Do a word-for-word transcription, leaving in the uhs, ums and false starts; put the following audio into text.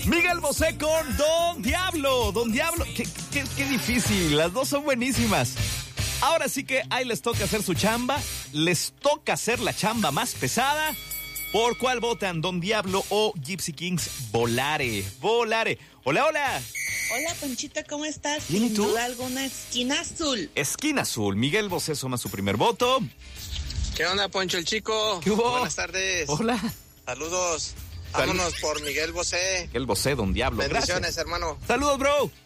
Miguel Bosé con Don Diablo. Don Diablo, qué, qué, qué difícil. Las dos son buenísimas. Ahora sí que ahí les toca hacer su chamba. Les toca hacer la chamba más pesada. ¿Por cuál votan? ¿Don Diablo o Gypsy Kings? Volare. Volare. Hola, hola. Hola, Ponchita, ¿cómo estás? Bien, ¿y tú? Sin duda alguna, esquina azul. Esquina azul. Miguel Bosé suma su primer voto. ¿Qué onda, Poncho el Chico? ¿Qué hubo? Buenas tardes. Hola. Saludos. Vámonos por Miguel Bosé. Miguel Bosé, Don Diablo. Bendiciones, Gracias. hermano. Saludos, bro.